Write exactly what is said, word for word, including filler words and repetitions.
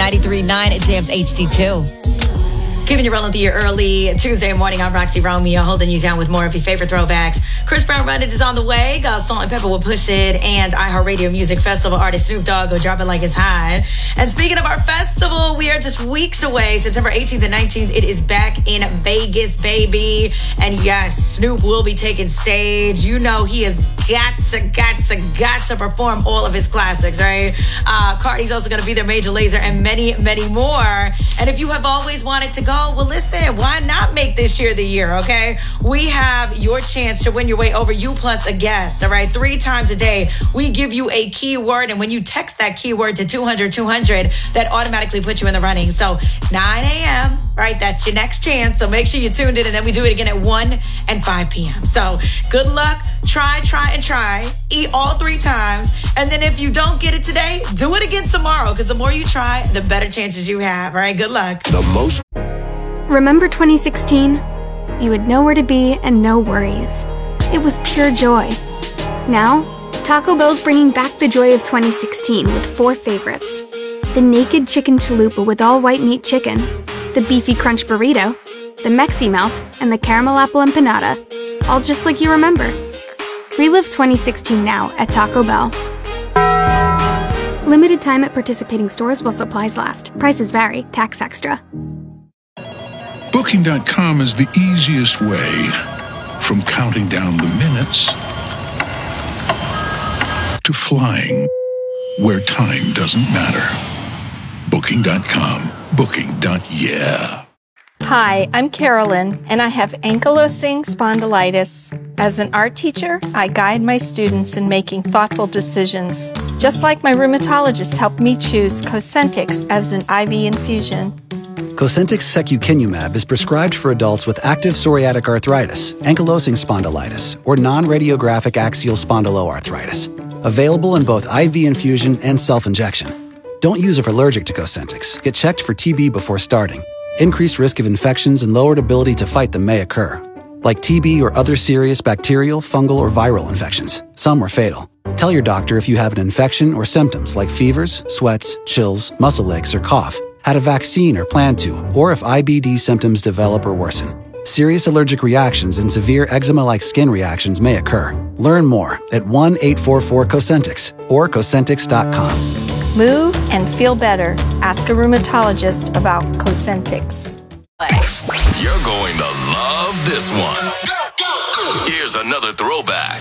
ninety-three point nine at Jams H D two. Keeping you rolling through your early Tuesday morning. I'm Roxy Romeo, holding you down with more of your favorite throwbacks. Chris Brown Run It is on the way. Got Salt and Pepper will push it. And iHeartRadio Music Festival artist Snoop Dogg will drop it like it's hot. And speaking of our festival, we are just weeks away. September eighteenth and nineteenth, it is back in Vegas, baby. And yes, Snoop will be taking stage. You know he has got to, got to, got to perform all of his classics, right? Uh, Cardi's also going to be there, Major Lazer, and many, many more. And if you have always wanted to go, well, listen, why not make this year the year, okay? We have your chance to win your way over, you plus a guest, all right? Three times a day, we give you a keyword, and when you text that keyword to two hundred two hundred, that automatically puts you in the running. So nine a.m., right? That's your next chance. So make sure you tuned in, and then we do it again at one and five p.m. So good luck. Try, try, and try. Eat all three times. And then if you don't get it today, do it again tomorrow, because the more you try, the better chances you have, all right? Good luck. The most... Remember twenty sixteen? You had nowhere to be and no worries. It was pure joy. Now, Taco Bell's bringing back the joy of twenty sixteen with four favorites. The Naked Chicken Chalupa with all white meat chicken, the Beefy Crunch Burrito, the Mexi Melt, and the Caramel Apple Empanada. All just like you remember. Relive twenty sixteen now at Taco Bell. Limited time at participating stores while supplies last. Prices vary. Tax extra. Booking dot com is the easiest way from counting down the minutes to flying where time doesn't matter. Booking dot com. Booking. Yeah. Hi, I'm Carolyn, and I have ankylosing spondylitis. As an art teacher, I guide my students in making thoughtful decisions, just like my rheumatologist helped me choose Cosentyx as an I V infusion. Cosentyx secukinumab is prescribed for adults with active psoriatic arthritis, ankylosing spondylitis, or non-radiographic axial spondyloarthritis. Available in both I V infusion and self-injection. Don't use if allergic to Cosentyx. Get checked for T B before starting. Increased risk of infections and lowered ability to fight them may occur, like T B or other serious bacterial, fungal, or viral infections. Some are fatal. Tell your doctor if you have an infection or symptoms like fevers, sweats, chills, muscle aches, or cough, had a vaccine or plan to, or if I B D symptoms develop or worsen. Serious allergic reactions and severe eczema-like skin reactions may occur. Learn more at one eight four four Cosentyx or Cosentyx dot com. Move and feel better. Ask a rheumatologist about Cosentyx. You're going to love this one. Here's another throwback.